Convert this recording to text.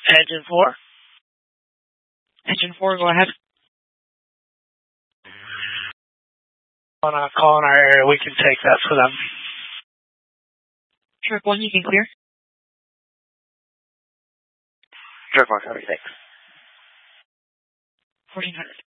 Engine 4. Engine 4, go ahead. On a call in our area, we can take that for them. Trip 1, you can clear. Trip 1, 76. 1400.